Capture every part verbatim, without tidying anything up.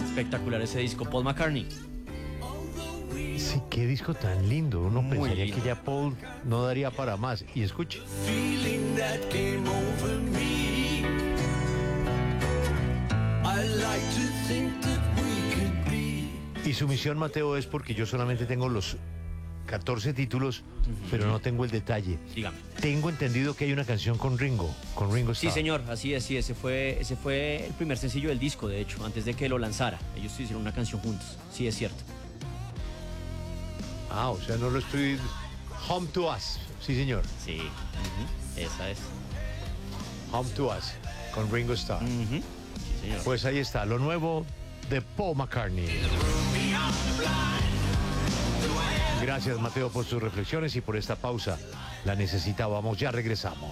Espectacular ese disco, Paul McCartney. Sí, qué disco tan lindo. Uno Muy pensaría lindo. que ya Paul no daría para más. Y escuche. Feeling that came over me. I like to think that we could be. Y su misión, Mateo, es porque yo solamente tengo los catorce títulos, pero no tengo el detalle. Dígame. Tengo entendido que hay una canción con Ringo, con Ringo Sí, Starr. señor, así es, sí, ese fue, ese fue el primer sencillo del disco, de hecho, antes de que lo lanzara. Ellos hicieron una canción juntos, sí, es cierto. Ah, o sea, no lo estoy... Home to Us, sí, señor. Sí, ujú, esa es. Home to Us, con Ringo Starr. Ujú, sí, señor. Pues ahí está, lo nuevo de Paul McCartney. Gracias, Mateo, por sus reflexiones y por esta pausa. La necesitábamos, ya regresamos.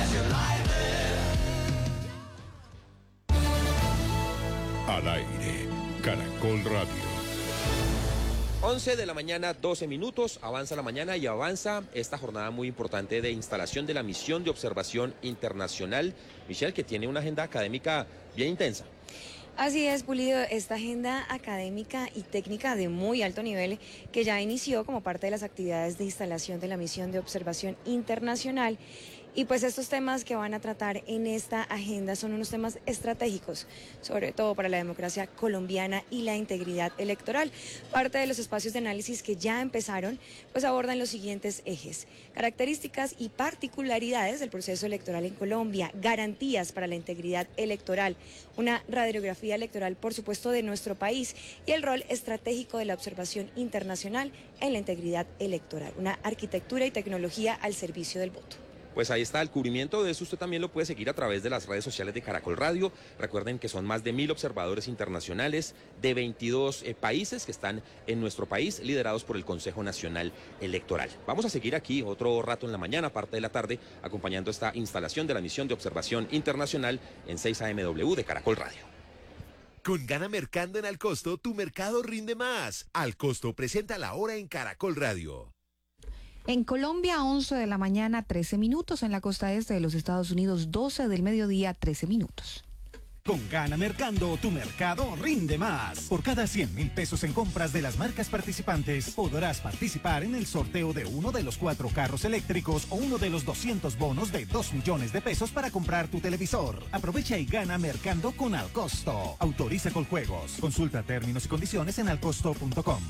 Al aire, Caracol Radio. once de la mañana, doce minutos, avanza la mañana y avanza esta jornada muy importante de instalación de la misión de observación internacional. Michelle, que tiene una agenda académica bien intensa. Así es, Pulido, esta agenda académica y técnica de muy alto nivel que ya inició como parte de las actividades de instalación de la misión de observación internacional. Y pues estos temas que van a tratar en esta agenda son unos temas estratégicos, sobre todo para la democracia colombiana y la integridad electoral. Parte de los espacios de análisis que ya empezaron, pues abordan los siguientes ejes: características y particularidades del proceso electoral en Colombia, garantías para la integridad electoral, una radiografía electoral, por supuesto, de nuestro país y el rol estratégico de la observación internacional en la integridad electoral, una arquitectura y tecnología al servicio del voto. Pues ahí está el cubrimiento de eso, usted también lo puede seguir a través de las redes sociales de Caracol Radio. Recuerden que son más de mil observadores internacionales de veintidós eh, países que están en nuestro país, liderados por el Consejo Nacional Electoral. Vamos a seguir aquí otro rato en la mañana, parte de la tarde, acompañando esta instalación de la misión de observación internacional en seis A M W de Caracol Radio. Con Gana Mercando en Al Costo, tu mercado rinde más. Al Costo presenta la hora en Caracol Radio. En Colombia, once de la mañana, trece minutos. En la costa este de los Estados Unidos, doce del mediodía, trece minutos. Con Gana Mercando, tu mercado rinde más. Por cada cien mil pesos en compras de las marcas participantes, podrás participar en el sorteo de uno de los cuatro carros eléctricos o uno de los doscientos bonos de dos millones de pesos para comprar tu televisor. Aprovecha y gana Mercando con Alcosto. Autoriza Coljuegos. Consulta términos y condiciones en alcosto punto com.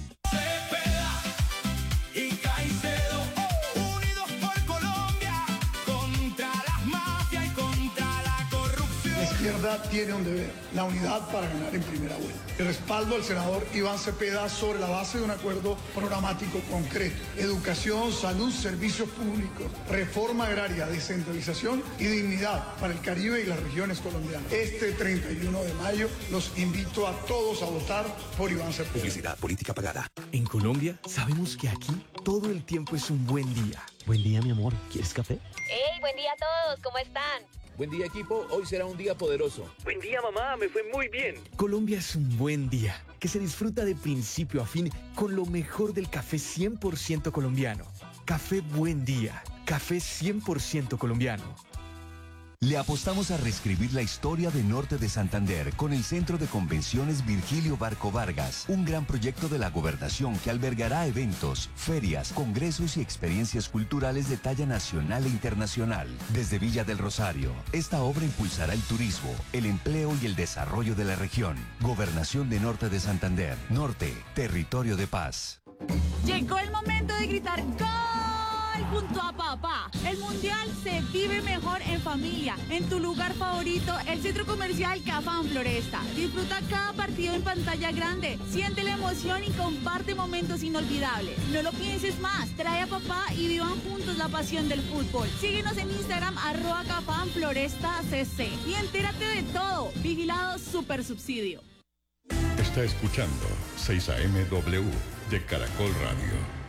Y Caicedo, unidos por Colombia, contra las mafias y contra la corrupción. La izquierda tiene un deber, la unidad para ganar en primera vuelta. El respaldo al senador Iván Cepeda sobre la base de un acuerdo programático concreto. Educación, salud, servicios públicos, reforma agraria, descentralización y dignidad para el Caribe y las regiones colombianas. Este treinta y uno de mayo los invito a todos a votar por Iván Cepeda. Publicidad, política pagada. En Colombia sabemos que aquí todo el tiempo es un buen día. Buen día, mi amor. ¿Quieres café? ¡Hey, buen día a todos! ¿Cómo están? Buen día, equipo. Hoy será un día poderoso. Buen día, mamá. Me fue muy bien. Colombia es un buen día que se disfruta de principio a fin con lo mejor del café cien por ciento colombiano. Café Buen Día. Café cien por ciento colombiano. Le apostamos a reescribir la historia de Norte de Santander con el Centro de Convenciones Virgilio Barco Vargas, un gran proyecto de la gobernación que albergará eventos, ferias, congresos y experiencias culturales de talla nacional e internacional. Desde Villa del Rosario, esta obra impulsará el turismo, el empleo y el desarrollo de la región. Gobernación de Norte de Santander. Norte, territorio de paz. Llegó el momento de gritar ¡Gol! Junto a papá. El mundial se vive mejor en familia, en tu lugar favorito, el centro comercial Cafam Floresta. Disfruta cada partido en pantalla grande, siente la emoción y comparte momentos inolvidables. No lo pienses más, trae a papá y vivan juntos la pasión del fútbol. Síguenos en Instagram, arroba Cafam Floresta C C y entérate de todo. Vigilado Super Subsidio. Está escuchando seis A M W de Caracol Radio.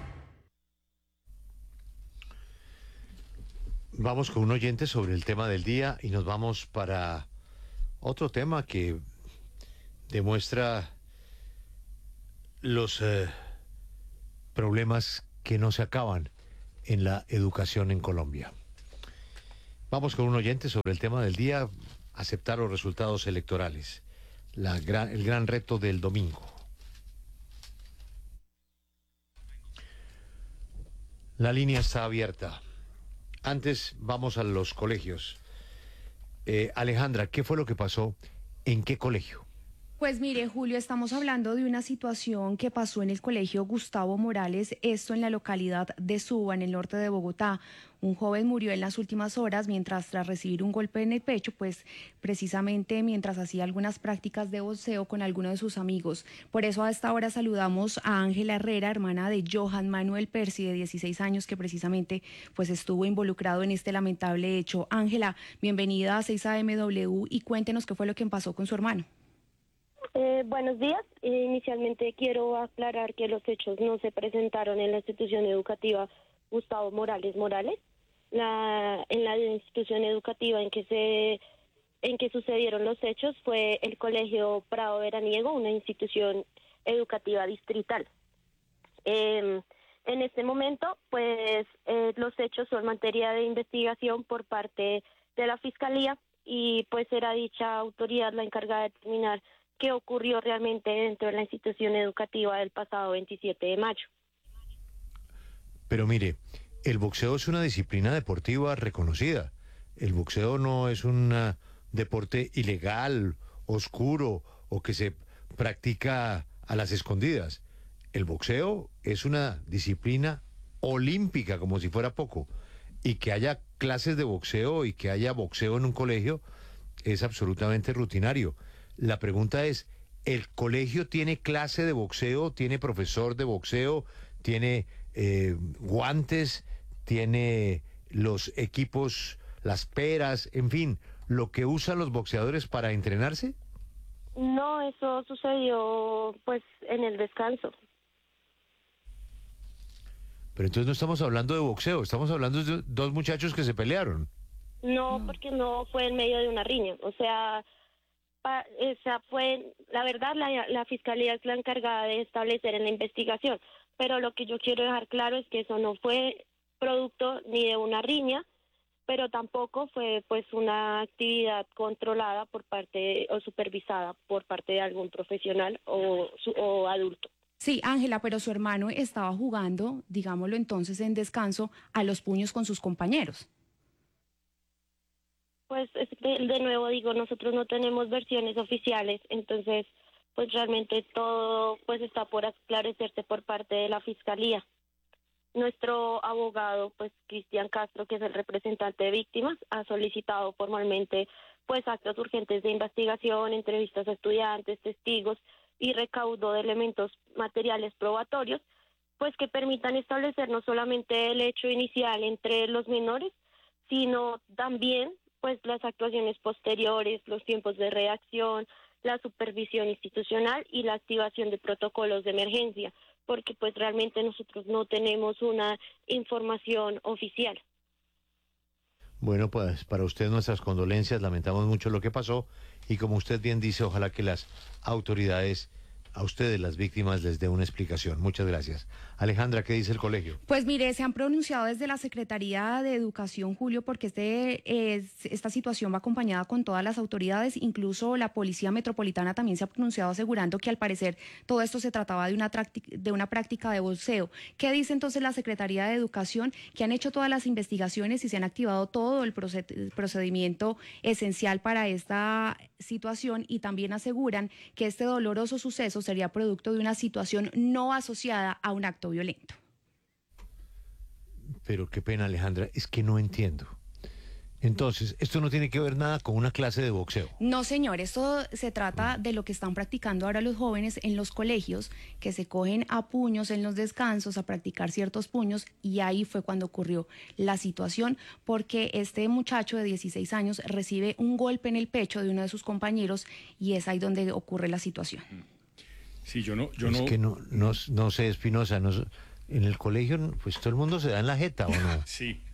Vamos con un oyente sobre el tema del día y nos vamos para otro tema que demuestra los eh, problemas que no se acaban en la educación en Colombia. Vamos con un oyente sobre el tema del día, aceptar los resultados electorales. la gran, el gran reto del domingo. La línea está abierta. Antes vamos a los colegios. Eh, Alejandra, ¿qué fue lo que pasó? ¿En qué colegio? Pues mire, Julio, estamos hablando de una situación que pasó en el colegio Gustavo Morales, esto en la localidad de Suba, en el norte de Bogotá. Un joven murió en las últimas horas mientras tras recibir un golpe en el pecho, pues precisamente mientras hacía algunas prácticas de boxeo con alguno de sus amigos. Por eso a esta hora saludamos a Ángela Herrera, hermana de Johan Manuel Percy, de dieciséis años, que precisamente pues estuvo involucrado en este lamentable hecho. Ángela, bienvenida a seis A M W y cuéntenos qué fue lo que pasó con su hermano. Eh, buenos días. Eh, inicialmente quiero aclarar que los hechos no se presentaron en la institución educativa Gustavo Morales Morales. La, en la institución educativa en que se en que sucedieron los hechos fue el Colegio Prado Veraniego, una institución educativa distrital. Eh, en este momento, pues eh, los hechos son materia de investigación por parte de la Fiscalía y pues será dicha autoridad la encargada de determinar qué ocurrió realmente dentro de la institución educativa del pasado veintisiete de mayo. Pero mire, el boxeo es una disciplina deportiva reconocida. El boxeo no es un uh, deporte ilegal, oscuro o que se practica a las escondidas. El boxeo es una disciplina olímpica, como si fuera poco. Y que haya clases de boxeo y que haya boxeo en un colegio es absolutamente rutinario. La pregunta es, ¿el colegio tiene clase de boxeo, tiene profesor de boxeo, tiene eh, guantes, tiene los equipos, las peras, en fin, lo que usan los boxeadores para entrenarse? No, eso sucedió pues en el descanso. Pero entonces no estamos hablando de boxeo, estamos hablando de dos muchachos que se pelearon. No, no. Porque no fue en medio de una riña, o sea... Pa, esa fue, la verdad, la, la Fiscalía es la encargada de establecer en la investigación, pero lo que yo quiero dejar claro es que eso no fue producto ni de una riña, pero tampoco fue pues una actividad controlada por parte o supervisada por parte de algún profesional o, o adulto. Sí, Ángela, pero su hermano estaba jugando, digámoslo entonces en descanso, a los puños con sus compañeros. Pues de, de nuevo digo, nosotros no tenemos versiones oficiales, entonces pues realmente todo pues está por esclarecerse por parte de la Fiscalía. Nuestro abogado, pues Cristian Castro, que es el representante de víctimas, ha solicitado formalmente pues actos urgentes de investigación, entrevistas a estudiantes, testigos y recaudo de elementos materiales probatorios, pues que permitan establecer no solamente el hecho inicial entre los menores, sino también pues las actuaciones posteriores, los tiempos de reacción, la supervisión institucional y la activación de protocolos de emergencia, porque pues realmente nosotros no tenemos una información oficial. Bueno, pues para usted nuestras condolencias, lamentamos mucho lo que pasó y como usted bien dice, ojalá que las autoridades, a ustedes las víctimas, les dé una explicación. Muchas gracias. Alejandra, ¿qué dice el colegio? Pues mire, se han pronunciado desde la Secretaría de Educación, Julio, porque este, es, esta situación va acompañada con todas las autoridades, incluso la Policía Metropolitana también se ha pronunciado asegurando que al parecer todo esto se trataba de una, de una práctica de boxeo. ¿Qué dice entonces la Secretaría de Educación? Que han hecho todas las investigaciones y se han activado todo el procedimiento esencial para esta situación y también aseguran que este doloroso suceso sería producto de una situación no asociada a un acto violento. Pero qué pena, Alejandra, es que no entiendo. Entonces, esto no tiene que ver nada con una clase de boxeo. No, señor, esto se trata de lo que están practicando ahora los jóvenes en los colegios, que se cogen a puños en los descansos a practicar ciertos puños, y ahí fue cuando ocurrió la situación, porque este muchacho de dieciséis años recibe un golpe en el pecho de uno de sus compañeros y es ahí donde ocurre la situación. Sí, yo no, yo es no. que no, no, no sé, Espinosa, no, en el colegio, pues todo el mundo se da en la jeta, ¿o no? Sí.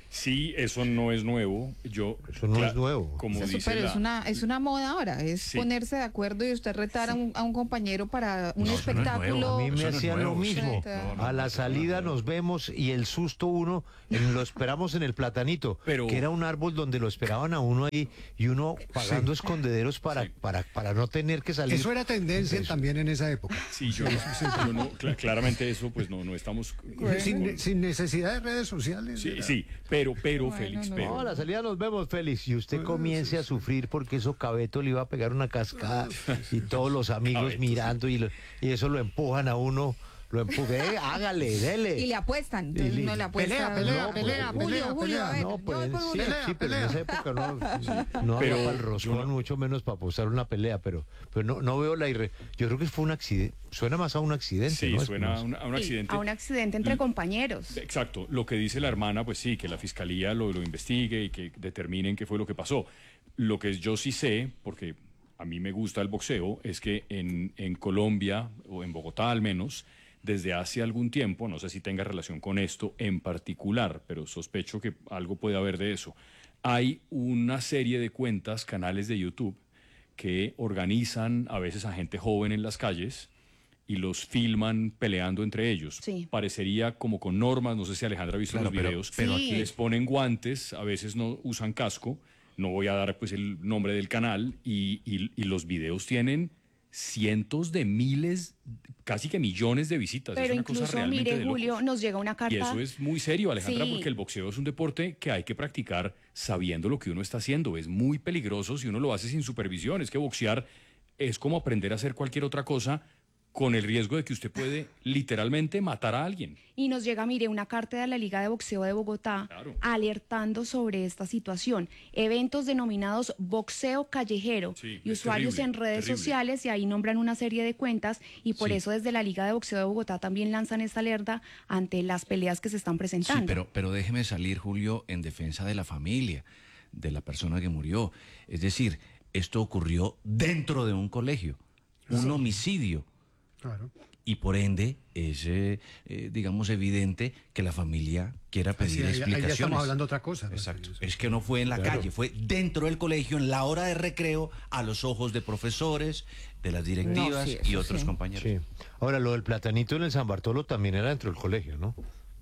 Sí, eso no es nuevo. Yo, eso no es nuevo. Como Eso, dice pero la... es una es una moda ahora, es Sí. ponerse de acuerdo y usted retar a, un, a un compañero para un No, eso no es espectáculo. nuevo. A mí me Eso no es hacían lo nuevo. mismo. No, no, a la salida nos vemos y el susto uno en- lo esperamos en el Platanito, Pero- que era un árbol donde lo esperaban a uno ahí y uno pagando Sí. escondederos para, para, para no tener que salir. Eso era tendencia Eso. también en esa época. Sí, yo, yo no, cla- claramente eso, pues no, no estamos... Sin, sin necesidad de redes sociales. Sí, era- sí, pero, pero, Bueno, Félix, no. pero... No, a la salida nos vemos, Félix, y usted comience a sufrir porque eso Cabeto le iba a pegar una cascada y todos los amigos Cabeto, mirando y, lo- y eso lo empujan a uno, lo empujan, eh, hágale, dele. Y le apuestan, entonces Y le- no le apuesta. Pelea, pelea, No, pelea, pues, pelea, Julio, pelea. a ver, No, yo pues voy con sí, Julio. sí, pero en esa época no, no Pero había para el yo roscón, no- mucho menos para apostar una pelea, pero, pero no, no veo la irre... Yo creo que fue un accidente, suena más a un accidente, Sí, ¿no? suena a Espinosa? un, a un Sí, accidente. a un accidente entre compañeros. Exacto, lo que dice la hermana, pues sí, que la fiscalía lo, lo investigue y que determinen qué fue lo que pasó. Lo que yo sí sé, porque a mí me gusta el boxeo, es que en, en Colombia, o en Bogotá al menos, desde hace algún tiempo, no sé si tenga relación con esto en particular, pero sospecho que algo puede haber de eso, hay una serie de cuentas, canales de YouTube, que organizan a veces a gente joven en las calles y los filman peleando entre ellos. Sí. Parecería como con normas, no sé si Alejandra ha visto Claro, los pero- videos, pero Sí. aquí les ponen guantes, a veces no usan casco, no voy a dar pues el nombre del canal, y, y- y los videos tienen cientos de miles, casi que millones de visitas. Pero es una cosa incluso, realmente mire, de locos. Julio, nos llega una carta. Y eso es muy serio, Alejandra, Sí. porque el boxeo es un deporte que hay que practicar sabiendo lo que uno está haciendo. Es muy peligroso si uno lo hace sin supervisión. Es que boxear es como aprender a hacer cualquier otra cosa con el riesgo de que usted puede literalmente matar a alguien. Y nos llega, mire, una carta de la Liga de Boxeo de Bogotá Claro. alertando sobre esta situación. Eventos denominados boxeo callejero Sí, y es usuarios terrible, en redes terrible. sociales, y ahí nombran una serie de cuentas, y por Sí. eso desde la Liga de Boxeo de Bogotá también lanzan esta alerta ante las peleas que se están presentando. Sí, pero, pero déjeme salir, Julio, en defensa de la familia, de la persona que murió. Es decir, esto ocurrió dentro de un colegio, un homicidio. Claro. Y por ende es, eh, eh, digamos, evidente que la familia quiera pedir Sí, ahí- ahí ya explicaciones. estamos hablando de otra cosa. ¿no? Exacto. Es que no fue en la calle, fue dentro del colegio, en la hora de recreo, a los ojos de profesores, de las directivas No, sí, y eso otros sí. compañeros. Sí. Ahora, lo del platanito en el San Bartolo también era dentro del colegio, ¿no?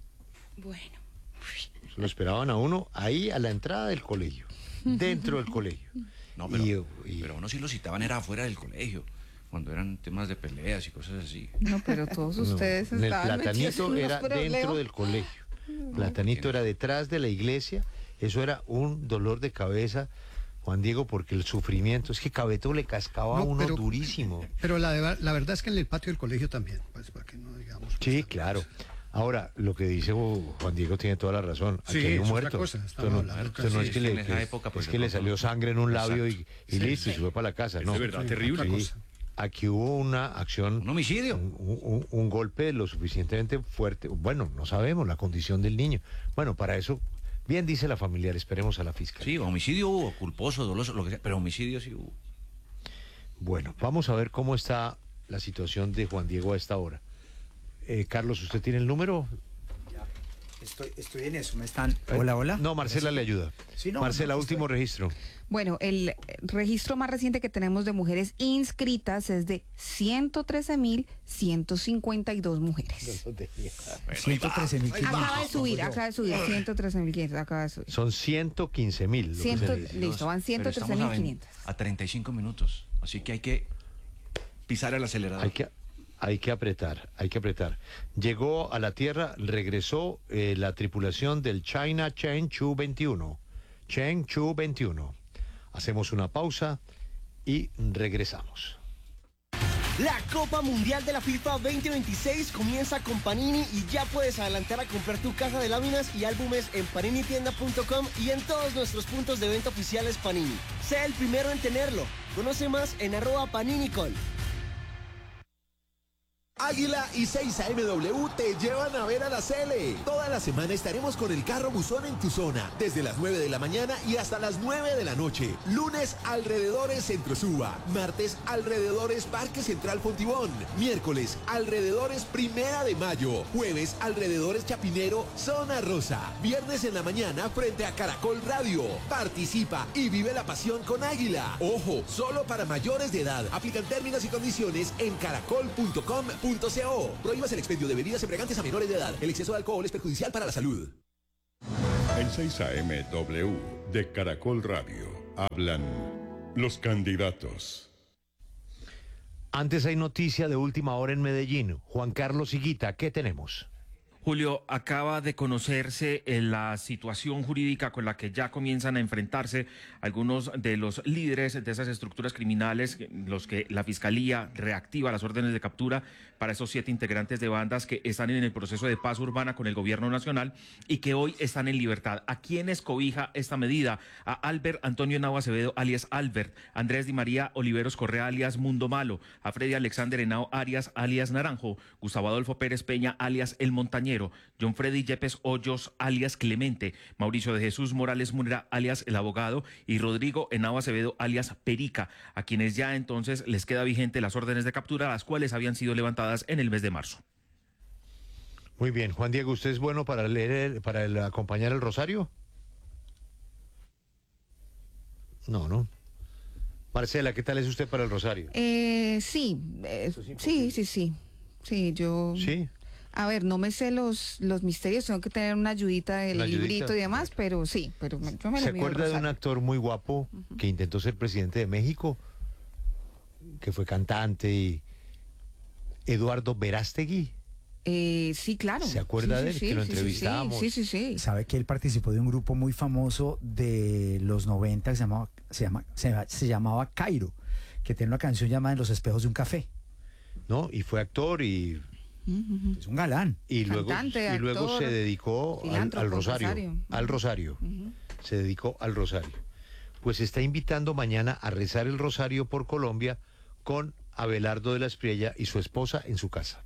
Bueno. Lo esperaban a uno ahí a la entrada del colegio, dentro del colegio. No, pero, Y- y- pero uno sí lo citaban, era afuera del colegio, cuando eran temas de peleas y cosas así. No, pero todos No, ustedes en el estaban metidos en platanito unos era problemas. dentro del colegio. Platanito era detrás de la iglesia. Eso era un dolor de cabeza, Juan Diego, porque el sufrimiento es que Cabeto le cascaba a No, uno pero- durísimo. Pero la, de- la verdad es que en el patio del colegio también, pues para que no digamos. Sí, claro. Ahora, lo que dice Juan Diego tiene toda la razón. Aquí Sí, hay un es otra muerto. cosa, Esto estamos no, hablando esto no casi- es que, sí, le, en esa que- época, pues, es de que le pronto salió no. sangre en un labio y, Exacto. y listo, y se fue para la casa. Es no. de verdad Sí, terrible. otra Sí, cosa. aquí hubo una acción, Un homicidio. un, un- un golpe lo suficientemente fuerte. Bueno, no sabemos la condición del niño. Bueno, para eso, bien dice la familiar, esperemos a la fiscalía. Sí, homicidio hubo, culposo, doloso, lo que sea, pero homicidio sí hubo. Bueno, vamos a ver cómo está la situación de Juan Diego a esta hora. Eh, Carlos, ¿usted tiene el número? Estoy, estoy en eso, me están... Hola, hola. No, Marcela le ayuda. Sí, no, Marcela, no, último estoy- registro. Bueno, el registro más reciente que tenemos de mujeres inscritas es de ciento trece mil ciento cincuenta y dos mujeres. ciento trece mil. Acaba de subir, acaba de subir, ciento trece mil quinientos, acaba de subir. Son ciento quince mil. Ciento- listo, van ciento trece mil quinientos. A treinta y cinco minutos, así que hay que pisar el acelerador. Hay que, hay que apretar, hay que apretar. Llegó a la Tierra, regresó eh, la tripulación del China Chang'e veintiuno. Chang'e veintiuno. Hacemos una pausa y regresamos. La Copa Mundial de la FIFA veinte veintiséis comienza con Panini y ya puedes adelantar a comprar tu caja de láminas y álbumes en panini tienda punto com y en todos nuestros puntos de venta oficiales Panini. Sé el primero en tenerlo. Conoce más en arroba paninicol. Águila y seis A M W te llevan a ver a la Cele. Toda la semana estaremos con el carro buzón en tu zona, desde las nueve de la mañana y hasta las nueve de la noche. Lunes, alrededores Centro Suba. Martes, alrededores Parque Central Fontibón. Miércoles, alrededores Primera de Mayo. Jueves, alrededores Chapinero, Zona Rosa. Viernes en la mañana frente a Caracol Radio. Participa y vive la pasión con Águila. Ojo, solo para mayores de edad. Aplican términos y condiciones en caracol punto com punto co. Prohíbas el expendio de bebidas embriagantes a menores de edad. El exceso de alcohol es perjudicial para la salud. En seis A M W de Caracol Radio hablan los candidatos. Antes hay noticia de última hora en Medellín. Juan Carlos Higuita, ¿qué tenemos? Julio, acaba de conocerse eh, la situación jurídica con la que ya comienzan a enfrentarse algunos de los líderes de esas estructuras criminales, los que la Fiscalía reactiva las órdenes de captura para esos siete integrantes de bandas que están en el proceso de paz urbana con el gobierno nacional y que hoy están en libertad. ¿A quiénes cobija esta medida? A Albert Antonio Henao Acevedo, alias Albert, Andrés Di María Oliveros Correa, alias Mundo Malo, a Freddy Alexander Henao Arias, alias Naranjo, Gustavo Adolfo Pérez Peña, alias El Montañero, John Freddy Yepes Hoyos, alias Clemente, Mauricio de Jesús Morales Munera, alias El Abogado, y Rodrigo Henao Acevedo, alias Perica, a quienes ya entonces les queda vigente las órdenes de captura, las cuales habían sido levantadas en el mes de marzo. Muy bien, Juan Diego, ¿usted es bueno para leer, el, para el, acompañar el rosario? No, no. Marcela, ¿qué tal es usted para el rosario? Eh, sí, eh, sí, sí, sí, sí, yo... Sí. A ver, no me sé los, los misterios, tengo que tener una ayudita del Una ayudita. librito y demás, pero sí, pero me- yo me lo ¿Se mido el acuerda de un rosario. actor muy guapo que intentó ser presidente de México? Que fue cantante y... Eduardo Verástegui. Eh, sí, claro. ¿Se acuerda Sí, de sí, él? Que sí, lo sí, sí, entrevistábamos. Sí, sí, sí. Sabe que él participó de un grupo muy famoso de los noventa que se llamaba, se llama, se, se llamaba Cairo, que tiene una canción llamada En los espejos de un café. ¿No? Y fue actor y... Es un galán. Y luego, Cantante, y luego actor, se dedicó al, filántropo, al rosario. empresario. Al rosario. Se dedicó al rosario. Pues está invitando mañana a rezar el rosario por Colombia con Abelardo de la Espriella y su esposa en su casa.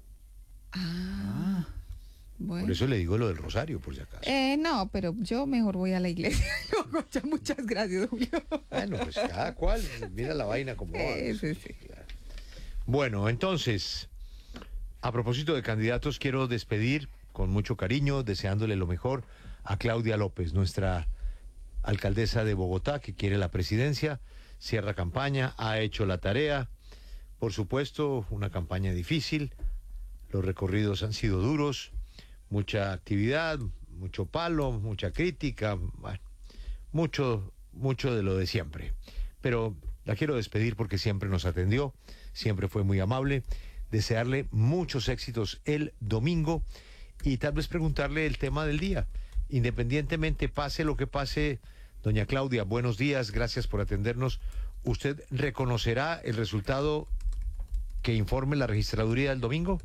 Ah, bueno. Por eso le digo lo del rosario, por si acaso. Eh, no, pero yo mejor voy a la iglesia. Ya, muchas gracias, Julio. Bueno, pues cada cual, mira la vaina como va. Sí, sí, sí. Bueno, entonces, a propósito de candidatos, quiero despedir con mucho cariño, deseándole lo mejor a Claudia López, nuestra alcaldesa de Bogotá, que quiere la presidencia, cierra campaña, ha hecho la tarea. Por supuesto, una campaña difícil, los recorridos han sido duros, mucha actividad, mucho palo, mucha crítica, bueno, mucho, mucho de lo de siempre. Pero la quiero despedir porque siempre nos atendió, siempre fue muy amable, desearle muchos éxitos el domingo y tal vez preguntarle el tema del día. Independientemente pase lo que pase, doña Claudia, buenos días, gracias por atendernos. ¿Usted reconocerá el resultado que informe la registraduría del domingo?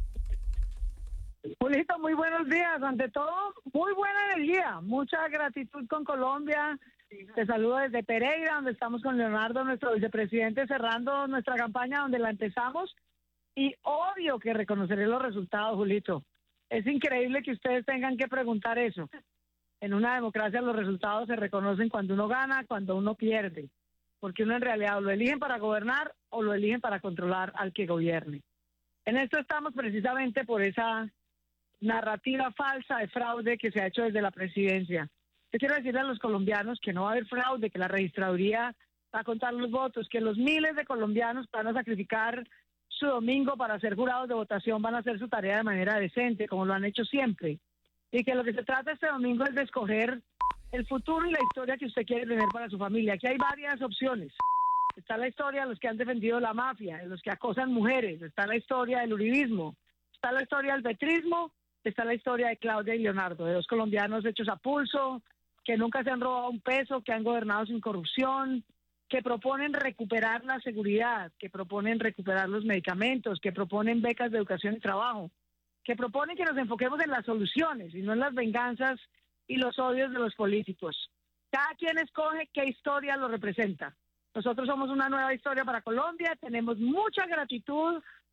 Julito, muy buenos días. Ante todo, muy buena energía. Mucha gratitud con Colombia. Te saludo desde Pereira, donde estamos con Leonardo, nuestro vicepresidente, cerrando nuestra campaña donde la empezamos. Y obvio que reconoceré los resultados, Julito. Es increíble que ustedes tengan que preguntar eso. En una democracia los resultados se reconocen cuando uno gana, cuando uno pierde. Porque uno en realidad lo eligen para gobernar o lo eligen para controlar al que gobierne. En esto estamos precisamente por esa narrativa falsa de fraude que se ha hecho desde la presidencia. Yo quiero decirle a los colombianos que no va a haber fraude, que la registraduría va a contar los votos, que los miles de colombianos van a sacrificar su domingo para ser jurados de votación, van a hacer su tarea de manera decente, como lo han hecho siempre. Y que lo que se trata este domingo es de escoger el futuro y la historia que usted quiere tener para su familia. Aquí hay varias opciones. Está la historia de los que han defendido la mafia, de los que acosan mujeres, está la historia del uribismo, está la historia del petrismo, está la historia de Claudia y Leonardo, de dos colombianos hechos a pulso, que nunca se han robado un peso, que han gobernado sin corrupción, que proponen recuperar la seguridad, que proponen recuperar los medicamentos, que proponen becas de educación y trabajo, que proponen que nos enfoquemos en las soluciones y no en las venganzas y los odios de los políticos. Cada quien escoge qué historia lo representa. Nosotros somos una nueva historia para Colombia, tenemos mucha gratitud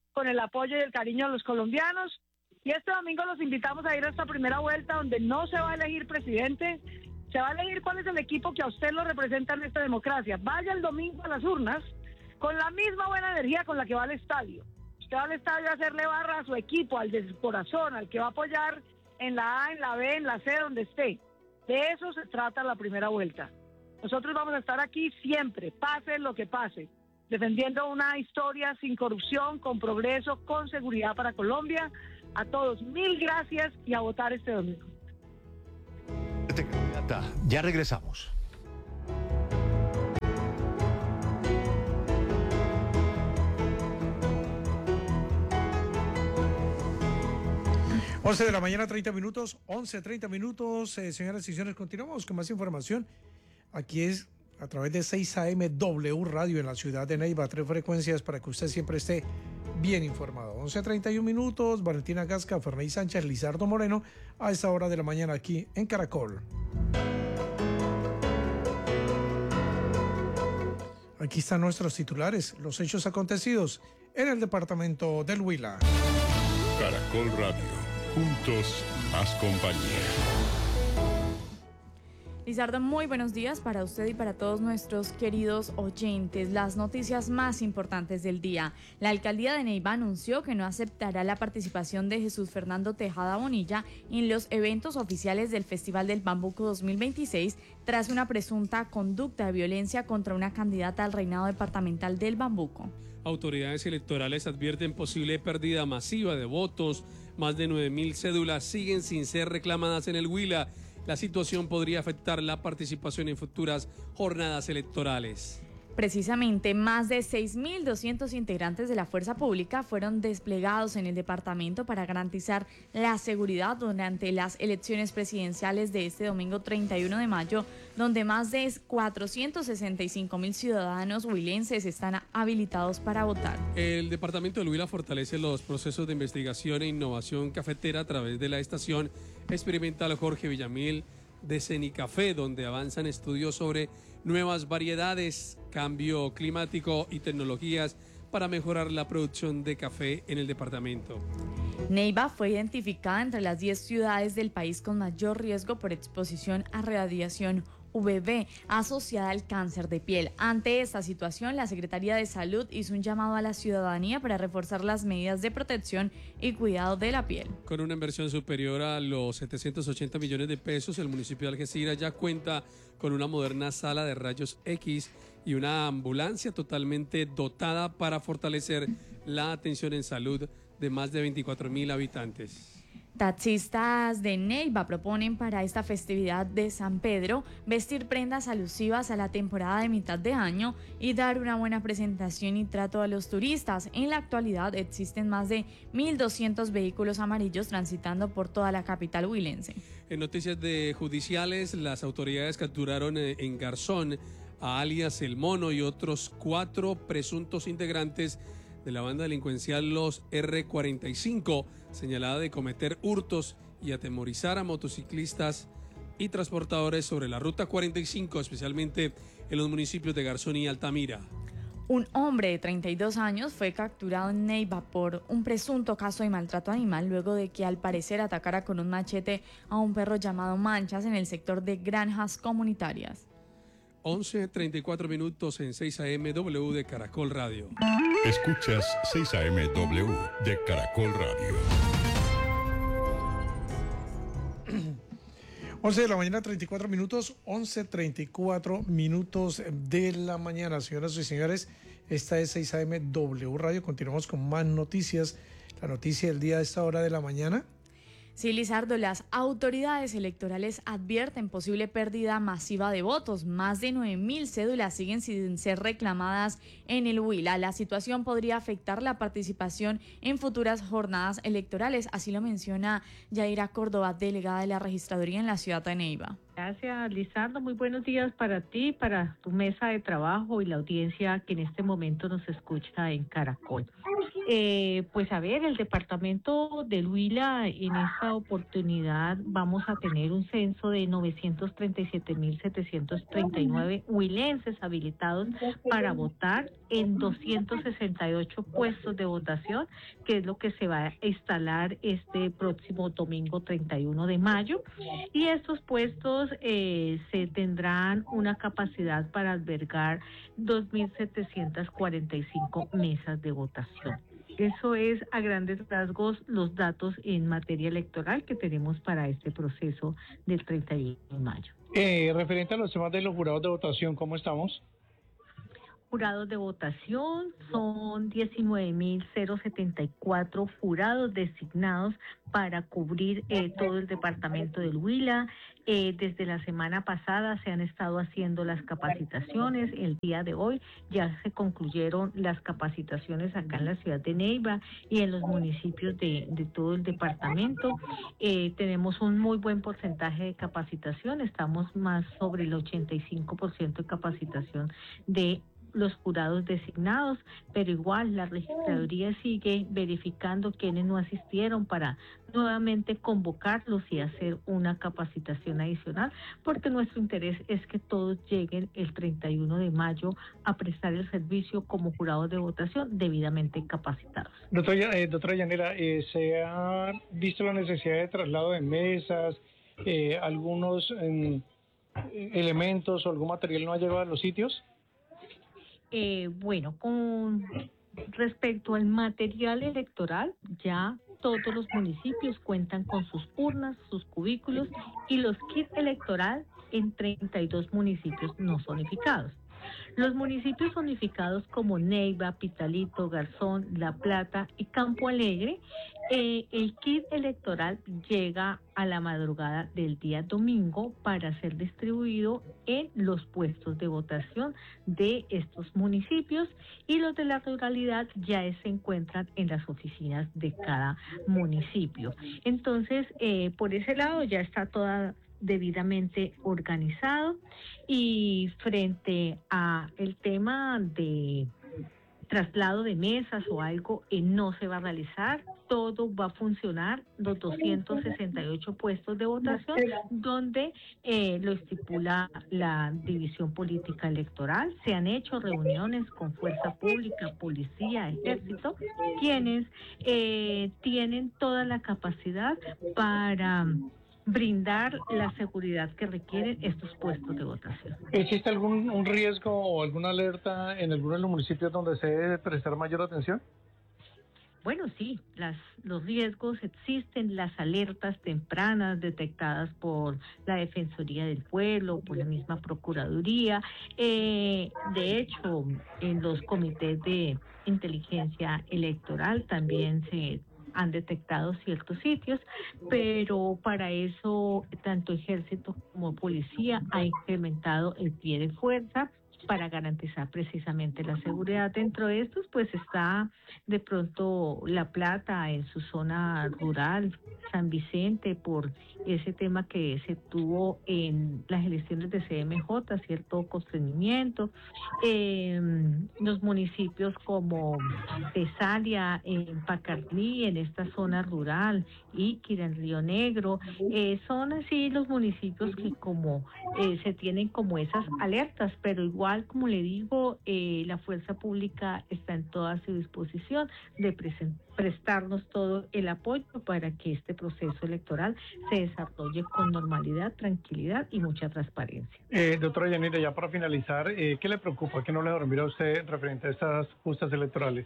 con el apoyo y el cariño de los colombianos. Y este domingo los invitamos a ir a esta primera vuelta donde no se va a elegir presidente, se va a elegir cuál es el equipo que a usted lo representa en esta democracia. Vaya el domingo a las urnas con la misma buena energía con la que va al estadio. Usted va al estadio a hacerle barra a su equipo, al de su corazón, al que va a apoyar en la A, en la B, en la C, donde esté. De eso se trata la primera vuelta. Nosotros vamos a estar aquí siempre, pase lo que pase, defendiendo una historia sin corrupción, con progreso, con seguridad para Colombia. A todos, mil gracias y a votar este domingo. Ya regresamos. once de la mañana, treinta minutos, once, treinta minutos, eh, señoras y señores, continuamos con más información. Aquí es a través de seis A M W Radio en la ciudad de Neiva, tres frecuencias para que usted siempre esté bien informado. once treinta y un minutos, Valentina Gasca, Ferney Sánchez, Lizardo Moreno, a esta hora de la mañana aquí en Caracol. Aquí están nuestros titulares, los hechos acontecidos en el departamento del Huila. Caracol Radio, juntos más compañía. Lizardo, muy buenos días para usted y para todos nuestros queridos oyentes. Las noticias más importantes del día. La alcaldía de Neiva anunció que no aceptará la participación de Jesús Fernando Tejada Bonilla en los eventos oficiales del Festival del Bambuco dos mil veintiséis tras una presunta conducta de violencia contra una candidata al reinado departamental del Bambuco. Autoridades electorales advierten posible pérdida masiva de votos. Más de nueve mil cédulas siguen sin ser reclamadas en el Huila. La situación podría afectar la participación en futuras jornadas electorales. Precisamente, más de seis mil doscientos integrantes de la fuerza pública fueron desplegados en el departamento para garantizar la seguridad durante las elecciones presidenciales de este domingo treinta y uno de mayo, donde más de cuatrocientos sesenta y cinco mil ciudadanos huilenses están habilitados para votar. El departamento del Huila fortalece los procesos de investigación e innovación cafetera a través de la estación experimental Jorge Villamil de Cenicafé, donde avanzan estudios sobre nuevas variedades, cambio climático y tecnologías para mejorar la producción de café en el departamento. Neiva fue identificada entre las diez ciudades del país con mayor riesgo por exposición a radiación U V B asociada al cáncer de piel. Ante esta situación, la Secretaría de Salud hizo un llamado a la ciudadanía para reforzar las medidas de protección y cuidado de la piel. Con una inversión superior a los setecientos ochenta millones de pesos, el municipio de Algeciras ya cuenta con una moderna sala de rayos X y una ambulancia totalmente dotada para fortalecer la atención en salud de más de veinticuatro mil habitantes. Taxistas de Neiva proponen para esta festividad de San Pedro vestir prendas alusivas a la temporada de mitad de año y dar una buena presentación y trato a los turistas. En la actualidad existen más de mil doscientos vehículos amarillos transitando por toda la capital huilense. En noticias de judiciales, las autoridades capturaron en Garzón a alias El Mono y otros cuatro presuntos integrantes de la banda delincuencial Los R cuarenta y cinco, señalada de cometer hurtos y atemorizar a motociclistas y transportadores sobre la ruta cuarenta y cinco, especialmente en los municipios de Garzón y Altamira. Un hombre de treinta y dos años fue capturado en Neiva por un presunto caso de maltrato animal luego de que al parecer atacara con un machete a un perro llamado Manchas en el sector de granjas comunitarias. once treinta y cuatro minutos en seis A M W de Caracol Radio. Escuchas seis A M W de Caracol Radio. once de la mañana, treinta y cuatro minutos, once treinta y cuatro minutos de la mañana, señoras y señores. Esta es seis A M W Radio. Continuamos con más noticias. La noticia del día de esta hora de la mañana. Sí, Lizardo, las autoridades electorales advierten posible pérdida masiva de votos. Más de nueve mil cédulas siguen sin ser reclamadas en el Huila. La situación podría afectar la participación en futuras jornadas electorales. Así lo menciona Yaira Córdoba, delegada de la registraduría en la ciudad de Neiva. Gracias, Lizardo. Muy buenos días para ti, para tu mesa de trabajo y la audiencia que en este momento nos escucha en Caracol. Eh, pues a ver, el departamento del Huila en esta oportunidad vamos a tener un censo de novecientos treinta y siete mil setecientos treinta y nueve huilenses habilitados para votar en doscientos sesenta y ocho puestos de votación, que es lo que se va a instalar este próximo domingo treinta y uno de mayo. Y estos puestos eh, se tendrán una capacidad para albergar dos mil setecientas cuarenta y cinco mesas de votación. Eso es a grandes rasgos los datos en materia electoral que tenemos para este proceso del treinta y uno de mayo. Eh, referente a los temas de los jurados de votación, ¿cómo estamos? Jurados de votación son diecinueve mil setenta y cuatro jurados designados para cubrir eh, todo el departamento del Huila. Eh, desde la semana pasada se han estado haciendo las capacitaciones. El día de hoy ya se concluyeron las capacitaciones acá en la ciudad de Neiva y en los municipios de, de todo el departamento. Eh, tenemos un muy buen porcentaje de capacitación. Estamos más sobre el ochenta y cinco por ciento de capacitación de los jurados designados, pero igual la registraduría sigue verificando quienes no asistieron para nuevamente convocarlos y hacer una capacitación adicional, porque nuestro interés es que todos lleguen el treinta y uno de mayo a prestar el servicio como jurados de votación debidamente capacitados. Doctora, eh, doctora Yanela, eh, ¿se ha visto la necesidad de traslado de mesas, eh, algunos eh, elementos o algún material no ha llegado a los sitios? Eh, bueno, con respecto al material electoral, ya todos los municipios cuentan con sus urnas, sus cubículos y los kits electoral en treinta y dos municipios no zonificados. Los municipios zonificados como Neiva, Pitalito, Garzón, La Plata y Campo Alegre, eh, el kit electoral llega a la madrugada del día domingo para ser distribuido en los puestos de votación de estos municipios, y los de la ruralidad ya se encuentran en las oficinas de cada municipio. Entonces, eh, por ese lado ya está toda debidamente organizado. Y frente a el tema de traslado de mesas o algo, eh, no se va a realizar, todo va a funcionar, los doscientos sesenta y ocho puestos de votación, donde eh, lo estipula la división política electoral. Se han hecho reuniones con fuerza pública, policía, ejército, quienes eh, tienen toda la capacidad para brindar la seguridad que requieren estos puestos de votación. ¿Existe algún un riesgo o alguna alerta en alguno de los municipios donde se debe prestar mayor atención? Bueno, sí, las, los riesgos existen, las alertas tempranas detectadas por la Defensoría del Pueblo, por la misma Procuraduría. Eh, de hecho, en los comités de inteligencia electoral también se han detectado ciertos sitios, pero para eso tanto ejército como policía ha incrementado el pie de fuerza para garantizar precisamente la seguridad. Dentro de estos, pues está de pronto La Plata en su zona rural, San Vicente, por ese tema que se tuvo en las elecciones de C M J, cierto constreñimiento. Eh, los municipios como Tesalia, en Pacardí, en esta zona rural, Iquira, en Río Negro, eh, son así los municipios que como eh, se tienen como esas alertas, pero igual, como le digo, eh, la fuerza pública está en toda su disposición de prestarnos todo el apoyo para que este proceso electoral se desarrolle con normalidad, tranquilidad y mucha transparencia. Eh, doctora Yanira, ya para finalizar, eh, ¿qué le preocupa? ¿Qué no le dormirá a usted referente a estas justas electorales?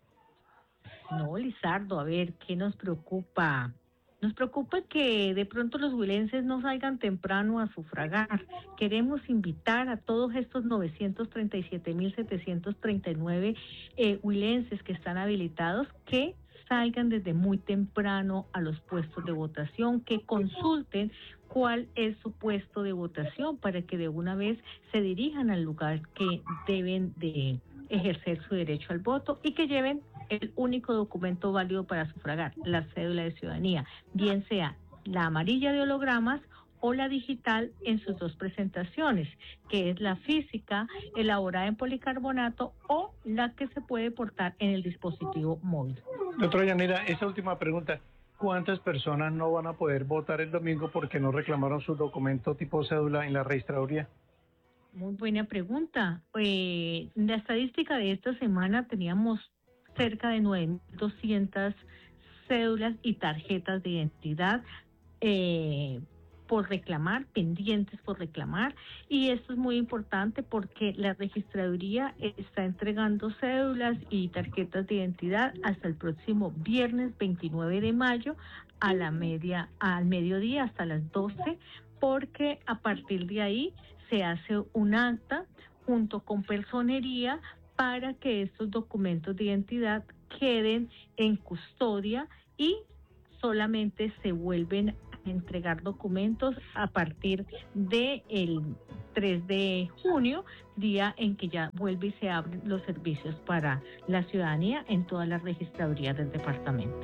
No, Lizardo, a ver, ¿qué nos preocupa? Nos preocupa que de pronto los huilenses no salgan temprano a sufragar. Queremos invitar a todos estos novecientos treinta y siete mil setecientos treinta y nueve eh, huilenses que están habilitados que salgan desde muy temprano a los puestos de votación, que consulten cuál es su puesto de votación para que de una vez se dirijan al lugar que deben de ejercer su derecho al voto y que lleven el único documento válido para sufragar, la cédula de ciudadanía, bien sea la amarilla de hologramas o la digital en sus dos presentaciones, que es la física, elaborada en policarbonato, o la que se puede portar en el dispositivo móvil. Doctora Yanira, esa última pregunta, ¿cuántas personas no van a poder votar el domingo porque no reclamaron su documento tipo cédula en la registraduría? Muy buena pregunta. Eh, en la estadística de esta semana teníamos cerca de nueve mil doscientas cédulas y tarjetas de identidad eh, por reclamar, pendientes por reclamar, y esto es muy importante porque la registraduría está entregando cédulas y tarjetas de identidad hasta el próximo viernes veintinueve de mayo a la media, al mediodía, hasta las doce, porque a partir de ahí se hace un acta junto con personería para que estos documentos de identidad queden en custodia y solamente se vuelven a entregar documentos a partir del tres de junio, día en que ya vuelve y se abren los servicios para la ciudadanía en todas las registradurías del departamento.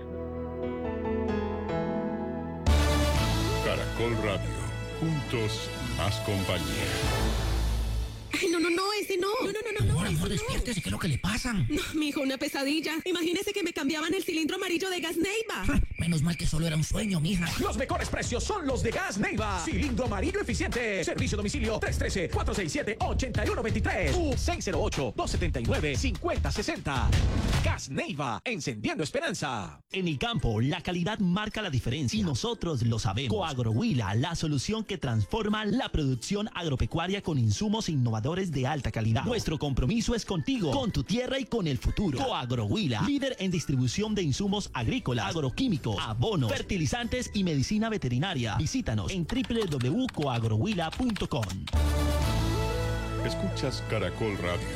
Caracol Radio, juntos más compañía. Ay, no, no, no, ese no. No, no, no, no. Amor, amor, despiértese, ¿qué es lo que le pasa? No, mijo, una pesadilla. Imagínese que me cambiaban el cilindro amarillo de Gas Neiva. Menos mal que solo era un sueño, mija. Los mejores precios son los de Gas Neiva. Cilindro amarillo eficiente. Servicio a domicilio tres uno tres, cuatro seis siete, ocho uno dos tres u seis cero ocho, dos siete nueve, cinco cero seis cero. Gas Neiva, encendiendo esperanza. En el campo, la calidad marca la diferencia y nosotros lo sabemos. Coagrohuila, la solución que transforma la producción agropecuaria con insumos innovadores de alta calidad. Nuestro compromiso es contigo, con tu tierra y con el futuro. Coagrohuila, líder en distribución de insumos agrícolas, agroquímicos, abonos, fertilizantes y medicina veterinaria. Visítanos en doble u doble u doble u punto coagrohuila punto com. Escuchas Caracol Radio.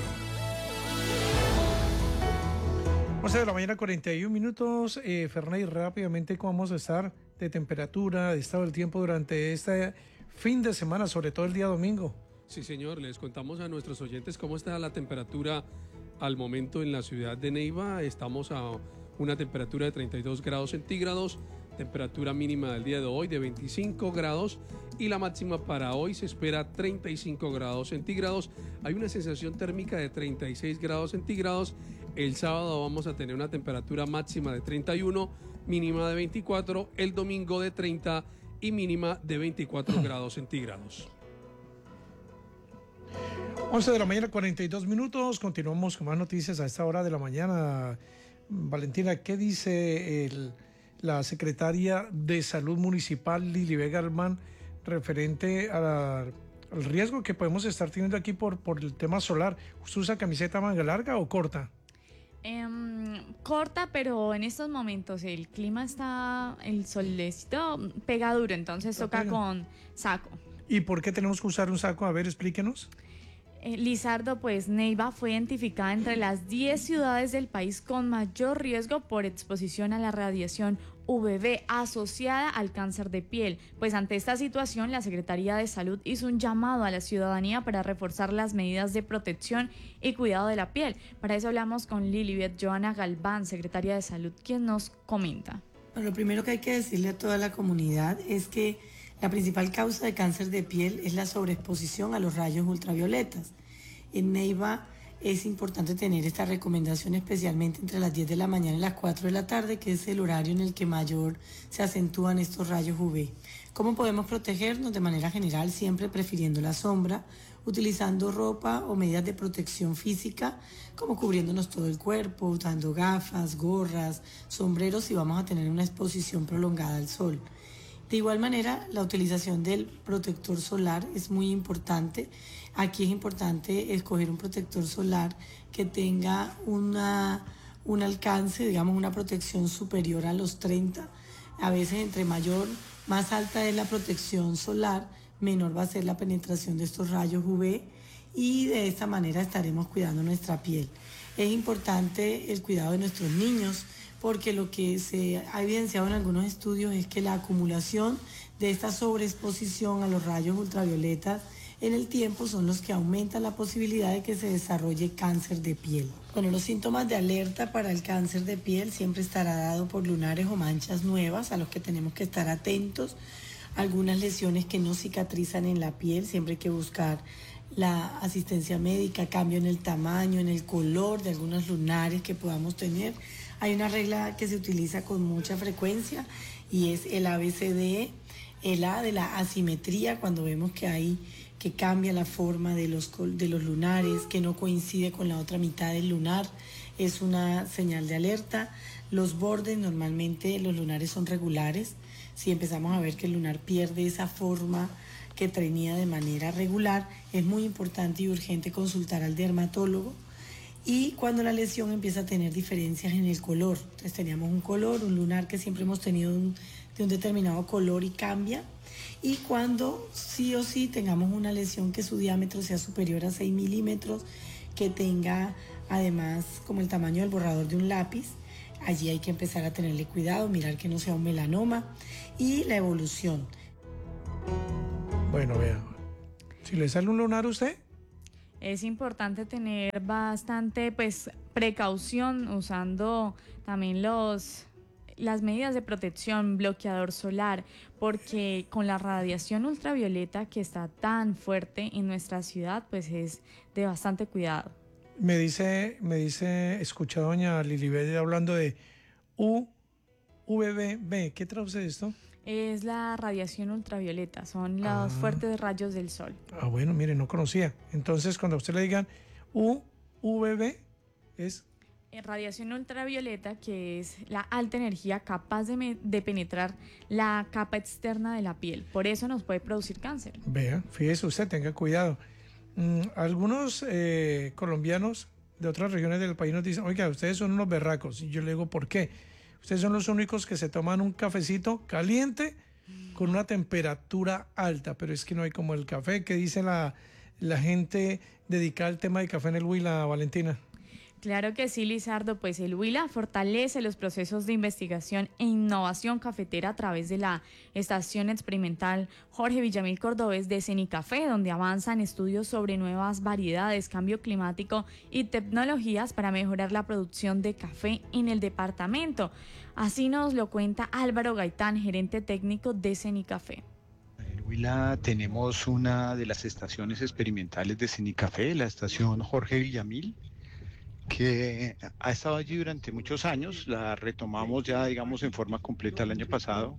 once de la mañana, cuarenta y un minutos. Eh, Ferney, rápidamente, ¿cómo vamos a estar de temperatura, de estado del tiempo durante este fin de semana, sobre todo el día domingo? Sí, señor, les contamos a nuestros oyentes cómo está la temperatura al momento en la ciudad de Neiva. Estamos a una temperatura de treinta y dos grados centígrados, temperatura mínima del día de hoy de veinticinco grados y la máxima para hoy se espera treinta y cinco grados centígrados. Hay una sensación térmica de treinta y seis grados centígrados. El sábado vamos a tener una temperatura máxima de treinta y uno, mínima de veinticuatro, el domingo de treinta y mínima de veinticuatro grados centígrados. once de la mañana, cuarenta y dos minutos. Continuamos con más noticias a esta hora de la mañana. Valentina, ¿qué dice el, la secretaria de Salud Municipal, Lili Vega Alman, referente a la, al riesgo que podemos estar teniendo aquí por, por el tema solar? ¿Usted usa camiseta manga larga o corta? Um, corta, pero en estos momentos el clima está, el solecito pega duro, entonces toca pega. Con saco. ¿Y por qué tenemos que usar un saco? A ver, explíquenos. Eh, Lizardo, pues Neiva fue identificada entre las diez ciudades del país con mayor riesgo por exposición a la radiación U V B asociada al cáncer de piel. Pues ante esta situación, la Secretaría de Salud hizo un llamado a la ciudadanía para reforzar las medidas de protección y cuidado de la piel. Para eso hablamos con Lilibet Joana Galván, Secretaria de Salud, quien nos comenta. Bueno, lo primero que hay que decirle a toda la comunidad es que la principal causa de cáncer de piel es la sobreexposición a los rayos ultravioletas. En Neiva es importante tener esta recomendación especialmente entre las diez de la mañana y las cuatro de la tarde, que es el horario en el que mayor se acentúan estos rayos U V. ¿Cómo podemos protegernos? De manera general, siempre prefiriendo la sombra, utilizando ropa o medidas de protección física, como cubriéndonos todo el cuerpo, usando gafas, gorras, sombreros si vamos a tener una exposición prolongada al sol. De igual manera, la utilización del protector solar es muy importante. Aquí es importante escoger un protector solar que tenga una, un alcance, digamos, una protección superior a los treinta. A veces, entre mayor, más alta es la protección solar, menor va a ser la penetración de estos rayos U V y de esta manera estaremos cuidando nuestra piel. Es importante el cuidado de nuestros niños, porque lo que se ha evidenciado en algunos estudios es que la acumulación de esta sobreexposición a los rayos ultravioletas en el tiempo son los que aumentan la posibilidad de que se desarrolle cáncer de piel. Bueno, los síntomas de alerta para el cáncer de piel siempre estará dado por lunares o manchas nuevas a los que tenemos que estar atentos. algunas lesiones que no cicatrizan en la piel, siempre hay que buscar la asistencia médica, cambio en el tamaño, en el color de algunos lunares que podamos tener. Hay una regla que se utiliza con mucha frecuencia y es el A B C D E, el A de la asimetría, cuando vemos que hay que cambia la forma de los, de los lunares, que no coincide con la otra mitad del lunar, es una señal de alerta. Los bordes, normalmente los lunares son regulares. Si empezamos a ver que el lunar pierde esa forma que tenía de manera regular, es muy importante y urgente consultar al dermatólogo. Y cuando la lesión empieza a tener diferencias en el color, entonces teníamos un color, un lunar que siempre hemos tenido un, de un determinado color y cambia, y cuando sí o sí tengamos una lesión que su diámetro sea superior a seis milímetros, que tenga además como el tamaño del borrador de un lápiz, allí hay que empezar a tenerle cuidado, mirar que no sea un melanoma, y la evolución. Bueno, vea, si le sale un lunar a usted, es importante tener bastante pues precaución usando también los las medidas de protección, bloqueador solar, porque con la radiación ultravioleta que está tan fuerte en nuestra ciudad, pues es de bastante cuidado. me dice, me dice, escucha doña Lilibet hablando de U V B. ¿Qué traduce esto? Es la radiación ultravioleta, son los Ah. fuertes rayos del sol. Ah, bueno, mire, no conocía. Entonces, cuando a usted le digan U V B, es... Eh, Radiación ultravioleta, que es la alta energía capaz de, me- de penetrar la capa externa de la piel. Por eso nos puede producir cáncer. Vea, fíjese usted, tenga cuidado. Mm, algunos eh, colombianos de otras regiones del país nos dicen, oiga, ustedes son unos berracos. Y yo le digo, ¿por qué? Ustedes son los únicos que se toman un cafecito caliente con una temperatura alta, pero es que no hay como el café. ¿Qué dice la, la gente dedicada al tema del café en el Huila, Valentina? Claro que sí, Lizardo, pues el Huila fortalece los procesos de investigación e innovación cafetera a través de la Estación Experimental Jorge Villamil Cordobés de Cenicafé, donde avanzan estudios sobre nuevas variedades, cambio climático y tecnologías para mejorar la producción de café en el departamento. Así nos lo cuenta Álvaro Gaitán, gerente técnico de Cenicafé. En Huila tenemos una de las estaciones experimentales de Cenicafé, la estación Jorge Villamil, que ha estado allí durante muchos años. La retomamos ya, digamos, en forma completa el año pasado,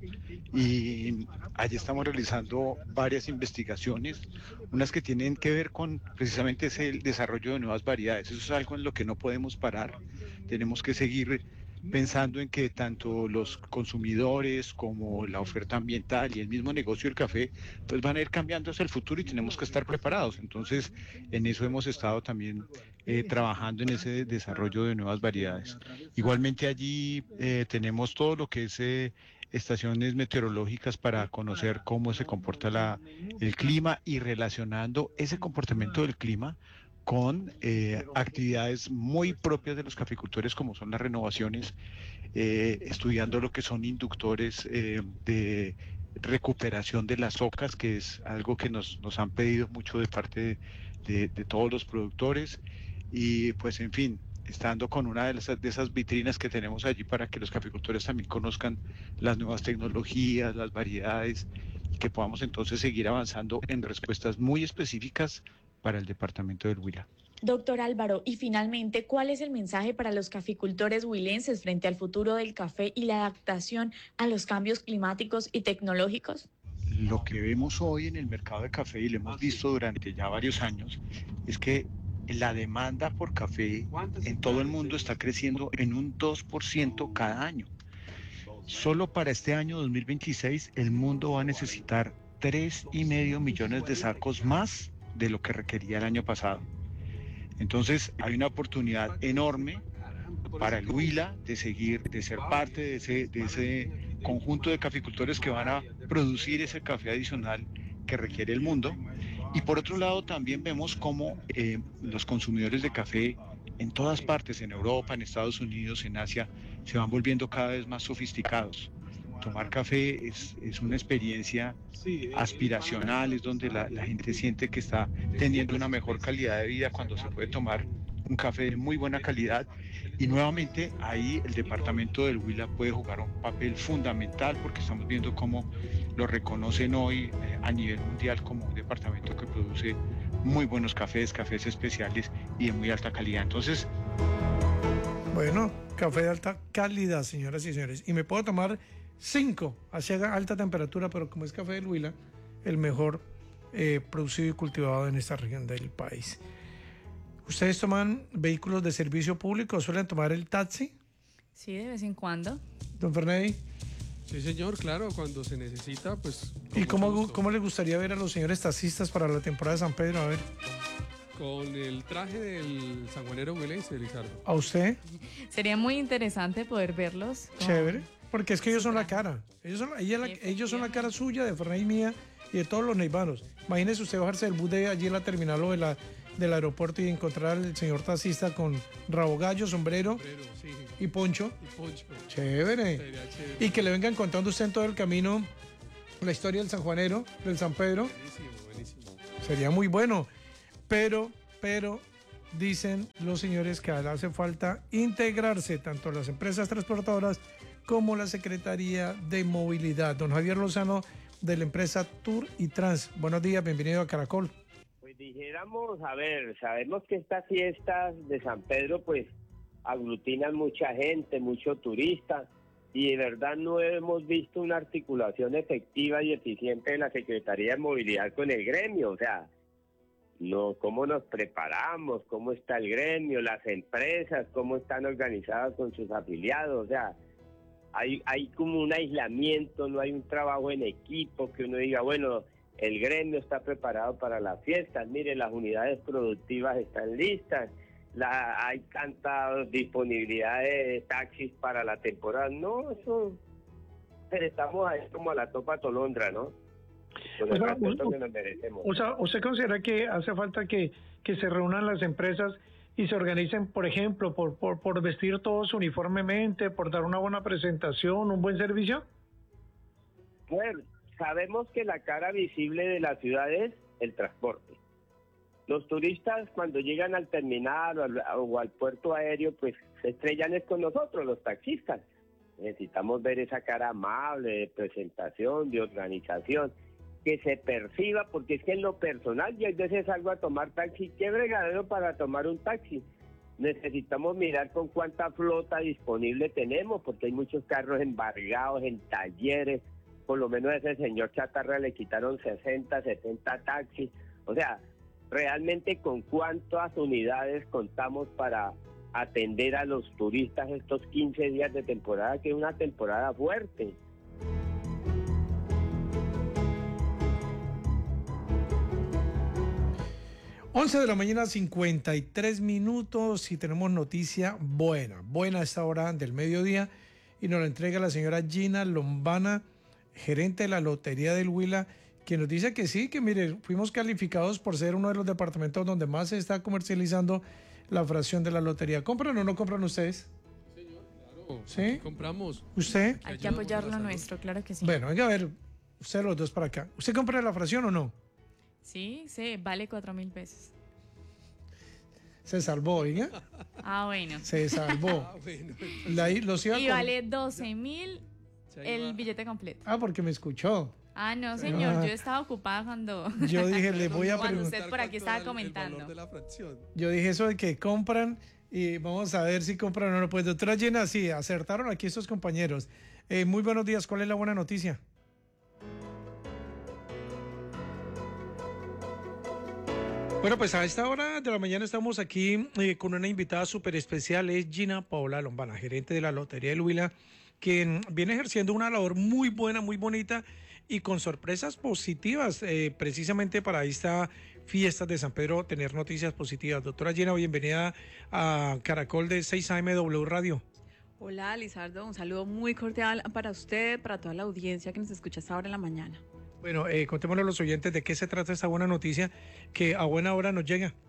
y allí estamos realizando varias investigaciones, unas que tienen que ver con precisamente ese desarrollo de nuevas variedades. Eso es algo en lo que no podemos parar. Tenemos que seguir pensando en que tanto los consumidores como la oferta ambiental y el mismo negocio del café pues van a ir cambiando hacia el futuro y tenemos que estar preparados. Entonces, en eso hemos estado también eh, trabajando en ese desarrollo de nuevas variedades. Igualmente allí eh, tenemos todo lo que es eh, estaciones meteorológicas para conocer cómo se comporta la, el clima, y relacionando ese comportamiento del clima con eh, actividades muy propias de los caficultores, como son las renovaciones, eh, estudiando lo que son inductores eh, de recuperación de las ocas, que es algo que nos, nos han pedido mucho de parte de, de, de todos los productores, y pues en fin, estando con una de, las, de esas vitrinas que tenemos allí para que los caficultores también conozcan las nuevas tecnologías, las variedades, y que podamos entonces seguir avanzando en respuestas muy específicas para el departamento del Huila. Doctor Álvaro, y finalmente, ¿cuál es el mensaje para los caficultores huilenses frente al futuro del café y la adaptación a los cambios climáticos y tecnológicos? Lo que vemos hoy en el mercado de café, y lo hemos visto durante ya varios años, es que la demanda por café en todo el mundo está creciendo en un dos por ciento cada año. Solo para este año dos mil veintiséis el mundo va a necesitar tres y medio millones de sacos más de lo que requería el año pasado. Entonces hay una oportunidad enorme para el Huila de seguir, de ser parte de ese, de ese conjunto de caficultores que van a producir ese café adicional que requiere el mundo. Y por otro lado también vemos cómo eh, los consumidores de café en todas partes, en Europa, en Estados Unidos, en Asia, se van volviendo cada vez más sofisticados. Tomar café es, es una experiencia aspiracional, es donde la, la gente siente que está teniendo una mejor calidad de vida cuando se puede tomar un café de muy buena calidad, Y nuevamente ahí el departamento del Huila puede jugar un papel fundamental porque estamos viendo cómo lo reconocen hoy eh, a nivel mundial como un departamento que produce muy buenos cafés, cafés especiales y de muy alta calidad. Entonces... Bueno, café de alta calidad, señoras y señores. Y me puedo tomar cinco hacia alta temperatura, pero como es café del Huila, el mejor eh, producido y cultivado en esta región del país. ¿Ustedes toman vehículos de servicio público? ¿Suelen tomar el taxi? Sí, de vez en cuando. Don Ferney. Sí, señor, claro, cuando se necesita, pues... ¿Y cómo, cómo le gustaría ver a los señores taxistas para la temporada de San Pedro? A ver. Con el traje del sanjuanero huilense, Lizardo. ¿A usted? Sería muy interesante poder verlos. Con... Chévere, porque es que ellos son la cara. Ellos son, ella la, ellos son la cara suya, de Ferney mía y de todos los neivanos. Imagínese usted bajarse del bus de allí en la terminal o de la, del aeropuerto y encontrar al señor taxista con rabo gallo, sombrero, sombrero sí. y poncho. Y poncho. Chévere. Sería chévere. Y que le vengan contando usted en todo el camino la historia del sanjuanero, del San Pedro. Buenísimo, buenísimo. Sería muy bueno. Pero, pero, dicen los señores que hace falta integrarse tanto las empresas transportadoras como la Secretaría de Movilidad. Don Javier Lozano, de la empresa Tour y Trans. Buenos días, bienvenido a Caracol. Pues dijéramos, a ver, sabemos que estas fiestas de San Pedro pues aglutinan mucha gente, mucho turista, y de verdad no hemos visto una articulación efectiva y eficiente de la Secretaría de Movilidad con el gremio, o sea, no, cómo nos preparamos, cómo está el gremio, las empresas, cómo están organizadas con sus afiliados, o sea, hay, hay como un aislamiento, no hay un trabajo en equipo que uno diga, bueno, el gremio está preparado para las fiestas, mire, las unidades productivas están listas, la, hay tanta disponibilidad de taxis para la temporada, no, eso, pero estamos ahí como a la topa tolondra, ¿no? Con el O sea, respeto u- que nos merecemos. O sea, ¿usted considera que hace falta que, que se reúnan las empresas y se organicen, por ejemplo, por, por, por vestir todos uniformemente, por dar una buena presentación, un buen servicio? Bueno, sabemos que la cara visible de la ciudad es el transporte. Los turistas cuando llegan al terminal o al, o al puerto aéreo, pues se estrellan es con nosotros, los taxistas. Necesitamos ver esa cara amable de presentación, de organización, que se perciba, porque es que en lo personal yo a veces salgo a tomar taxi, qué bregadero para tomar un taxi. Necesitamos mirar con cuánta flota disponible tenemos, porque hay muchos carros embargados en talleres, por lo menos a ese señor Chatarra le quitaron sesenta, setenta taxis, o sea, realmente con cuántas unidades contamos para atender a los turistas estos quince días de temporada, que es una temporada fuerte. once de la mañana, cincuenta y tres minutos, y tenemos noticia buena, buena a esta hora del mediodía, y nos la entrega la señora Gina Lombana, gerente de la Lotería del Huila, que nos dice que sí, que mire, fuimos calificados por ser uno de los departamentos donde más se está comercializando la fracción de la lotería. ¿Compran o no compran ustedes? Señor, claro. ¿Sí? Compramos. ¿Usted? Hay que apoyar lo nuestro, claro que sí. Bueno, venga a ver, ustedes los dos para acá. ¿Usted compra la fracción o no? Sí, sí, vale cuatro mil pesos. Se salvó, oiga. Ah, bueno. Se salvó. Ah, bueno. La- los iba Y con- vale doce mil el billete completo. Ah, porque me escuchó. Ah, no, señor, Ah. yo estaba ocupada cuando... Yo dije, le voy a Cuando preguntar. usted por aquí estaba comentando. Yo dije eso de que compran y vamos a ver si compran o no. Pues doctora Llena, sí, acertaron aquí estos compañeros. Eh, muy buenos días, ¿cuál es la buena noticia? Bueno, pues a esta hora de la mañana estamos aquí eh, con una invitada súper especial, es Gina Paola Lombana, gerente de la Lotería del Huila, quien viene ejerciendo una labor muy buena, muy bonita y con sorpresas positivas, eh, precisamente para esta fiestas de San Pedro, tener noticias positivas. Doctora Gina, bienvenida a Caracol de seis A M W Radio. Hola, Lizardo, un saludo muy cordial para usted, para toda la audiencia que nos escucha hasta ahora en la mañana. Bueno, eh, contémosle a los oyentes de qué se trata esta buena noticia que a buena hora nos llega.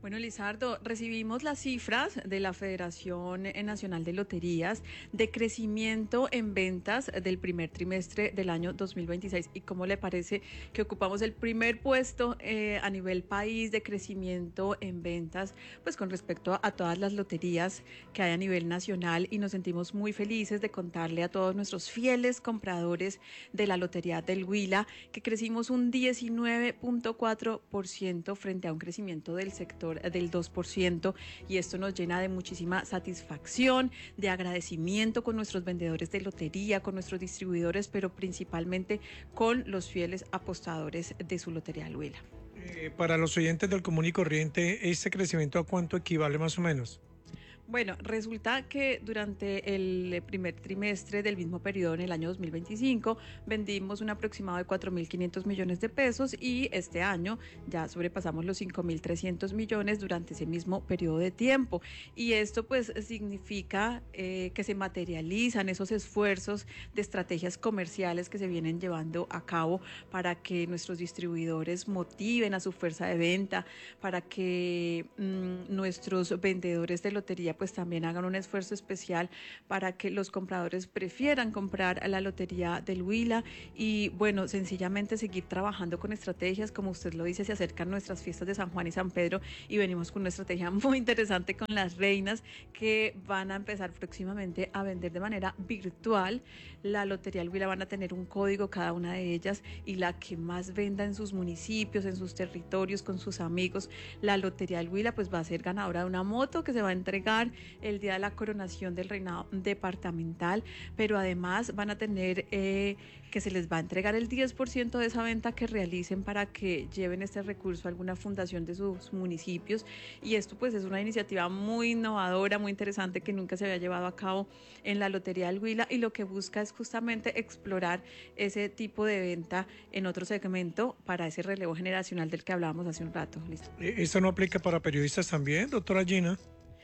Bueno, Lizardo, recibimos las cifras de la Federación Nacional de Loterías de crecimiento en ventas del primer trimestre del año dos mil veintiséis. ¿Y cómo le parece que ocupamos el primer puesto eh, a nivel país de crecimiento en ventas, pues con respecto a, a todas las loterías que hay a nivel nacional? Y nos sentimos muy felices de contarle a todos nuestros fieles compradores de la Lotería del Huila que crecimos un diecinueve punto cuatro por ciento frente a un crecimiento del sector del dos por ciento, y esto nos llena de muchísima satisfacción, de agradecimiento con nuestros vendedores de lotería, con nuestros distribuidores, pero principalmente con los fieles apostadores de su Lotería del Huila. Eh, para los oyentes del común y corriente, ¿este crecimiento a cuánto equivale más o menos? Bueno, resulta que durante el primer trimestre del mismo periodo en el año dos mil veinticinco vendimos un aproximado de cuatro mil quinientos millones de pesos y este año ya sobrepasamos los cinco mil trescientos millones durante ese mismo periodo de tiempo. Y esto pues significa eh, que se materializan esos esfuerzos de estrategias comerciales que se vienen llevando a cabo para que nuestros distribuidores motiven a su fuerza de venta, para que mmm, nuestros vendedores de lotería pues también hagan un esfuerzo especial para que los compradores prefieran comprar a la Lotería del Huila y bueno, sencillamente seguir trabajando con estrategias. Como usted lo dice, se acercan nuestras fiestas de San Juan y San Pedro y venimos con una estrategia muy interesante con las reinas que van a empezar próximamente a vender de manera virtual. La Lotería del Huila van a tener un código cada una de ellas y la que más venda en sus municipios, en sus territorios, con sus amigos, la Lotería del Huila pues va a ser ganadora de una moto que se va a entregar el día de la coronación del reinado departamental, pero además van a tener eh, que se les va a entregar el diez por ciento de esa venta que realicen para que lleven este recurso a alguna fundación de sus municipios, y esto pues es una iniciativa muy innovadora, muy interesante que nunca se había llevado a cabo en la Lotería del Huila, y lo que busca es justamente explorar ese tipo de venta en otro segmento para ese relevo generacional del que hablábamos hace un rato. ¿Listo? ¿Esto no aplica para periodistas también, doctora Gina?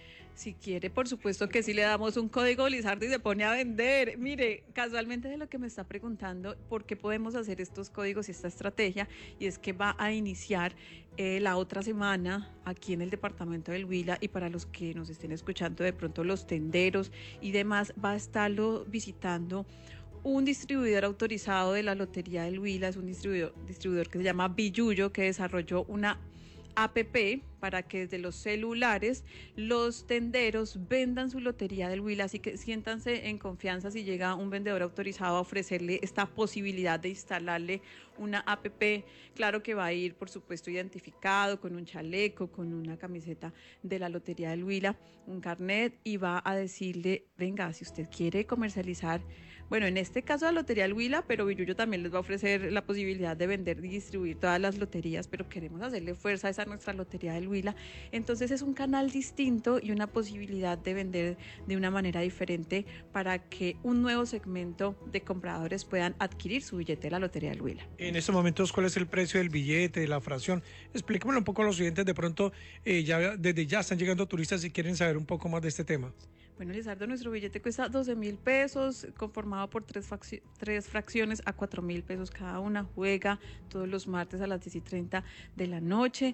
Si quiere, por supuesto que sí le damos un código Lizardo y se pone a vender. Mire, casualmente de lo que me está preguntando, ¿por qué podemos hacer estos códigos y esta estrategia? Y es que va a iniciar eh, la otra semana aquí en el departamento del Huila, y para los que nos estén escuchando de pronto los tenderos y demás, va a estarlo visitando un distribuidor autorizado de la Lotería del Huila. Es un distribuidor, distribuidor que se llama Billuyo, que desarrolló una app para que desde los celulares los tenderos vendan su Lotería del Huila, así que siéntanse en confianza si llega un vendedor autorizado a ofrecerle esta posibilidad de instalarle una app. Claro que va a ir, por supuesto, identificado con un chaleco, con una camiseta de la Lotería del Huila, un carnet, y va a decirle, venga, si usted quiere comercializar, bueno, en este caso la Lotería del Huila, pero Billuyo también les va a ofrecer la posibilidad de vender y distribuir todas las loterías, pero queremos hacerle fuerza a esa nuestra Lotería del Huila. Entonces es un canal distinto y una posibilidad de vender de una manera diferente para que un nuevo segmento de compradores puedan adquirir su billete de la Lotería del Huila. En estos momentos, ¿cuál es el precio del billete, de la fracción? Explíquemelo un poco a los oyentes, de pronto eh, ya desde ya están llegando turistas y quieren saber un poco más de este tema. Bueno, Lizardo, nuestro billete cuesta doce mil pesos, conformado por tres, tres fracciones a cuatro mil pesos cada una. Juega todos los martes a las diez y treinta de la noche.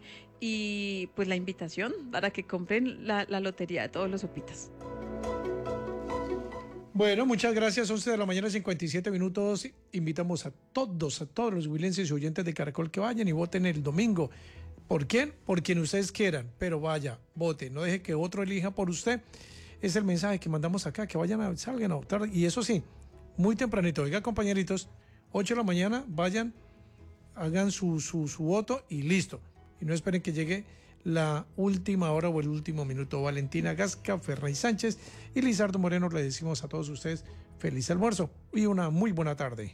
Y pues la invitación para que compren la, la lotería de todos los sopitas. Bueno, muchas gracias. once de la mañana, cincuenta y siete minutos. Invitamos a todos, a todos los huilenses y oyentes de Caracol que vayan y voten el domingo. ¿Por quién? Por quien ustedes quieran, pero vaya, vote. No deje que otro elija por usted. Es el mensaje que mandamos acá, que vayan a, salgan a votar. Y eso sí, muy tempranito. Oiga, compañeritos, ocho de la mañana, vayan, hagan su, su, su voto y listo. Y no esperen que llegue la última hora o el último minuto. Valentina Gasca, Ferray Sánchez y Lizardo Moreno, le decimos a todos ustedes feliz almuerzo y una muy buena tarde.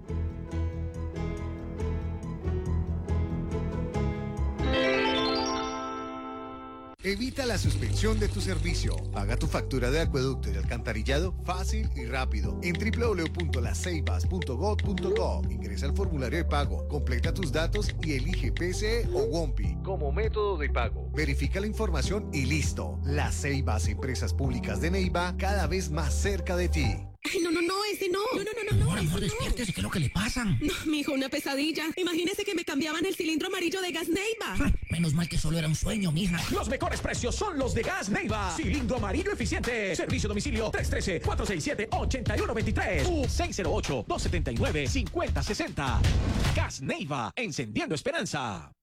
Evita la suspensión de tu servicio. Paga tu factura de acueducto y alcantarillado fácil y rápido en doble u doble u doble u punto las ceibas punto gob punto co. Ingresa al formulario de pago, completa tus datos y elige P C E o WOMPI como método de pago. Verifica la información y listo. Las Ceibas, empresas públicas de Neiva, cada vez más cerca de ti. Ay, no, no, no, ese no. No, no, no, no. Amor, amor, despiértese, ¿qué es lo que le pasa? No, mijo, una pesadilla. Imagínese que me cambiaban el cilindro amarillo de Gas Neiva. Menos mal que solo era un sueño, mija. Los mejores precios son los de Gas Neiva. Cilindro amarillo eficiente. Servicio a domicilio tres uno tres, cuatro seis siete, ocho uno dos tres u seis cero ocho, dos siete nueve, cinco cero seis cero. Gas Neiva, encendiendo esperanza.